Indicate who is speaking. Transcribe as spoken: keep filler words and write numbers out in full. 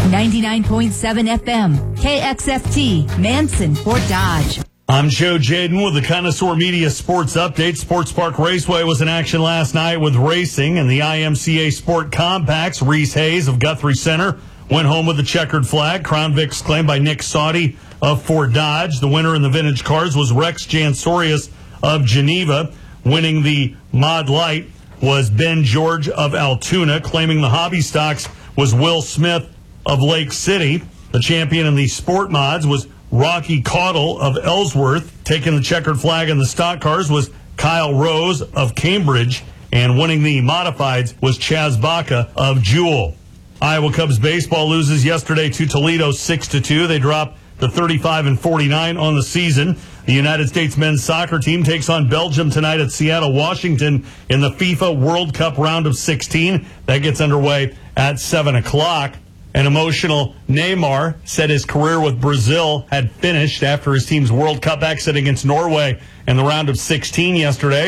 Speaker 1: ninety-nine point seven F M, K X F T, Manson, Fort Dodge.
Speaker 2: I'm Joe Jaden with the Connoisseur Media Sports Update. Sports Park Raceway was in action last night with racing and the I M C A Sport Compacts. Reese Hayes of Guthrie Center went home with the checkered flag. Crown Vic's claimed by Nick Sauty of Fort Dodge. The winner in the vintage cars was Rex Jansorius of Geneva. Winning the Mod Light was Ben George of Altoona. Claiming the hobby stocks was Will Smith of Lake City. The champion in the sport mods was Rocky Caudle of Ellsworth. Taking the checkered flag in the stock cars was Kyle Rose of Cambridge. And winning the modifieds was Chaz Baca of Jewel. Iowa Cubs baseball loses yesterday to Toledo six to two. They drop to thirty-five and forty-nine on the season. The United States men's soccer team takes on Belgium tonight at Seattle, Washington in the FIFA World Cup round of sixteen. That gets underway at seven o'clock. An emotional Neymar said his career with Brazil had finished after his team's World Cup exit against Norway in the round of sixteen yesterday.